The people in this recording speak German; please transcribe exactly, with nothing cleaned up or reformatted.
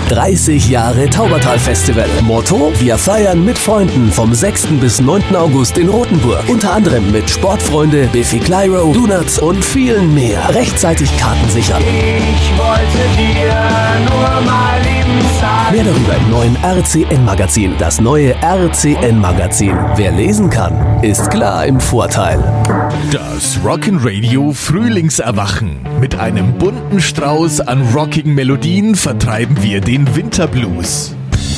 dreißig Jahre Taubertal-Festival. Motto: Wir feiern mit Freunden vom sechsten bis neunten August in Rothenburg. Unter anderem mit Sportfreunde, Biffy Clyro, Donuts und vielen mehr. Rechtzeitig Karten sichern. Ich wollte dir nur mal eben sagen. Mehr darüber im neuen R C N-Magazin. Das neue R C N-Magazin. Wer lesen kann, ist klar im Vorteil. Das Rock'n'Radio Frühlingserwachen. Mit einem bunten Strauß an rockigen Melodien vertreiben wir den Winterblues.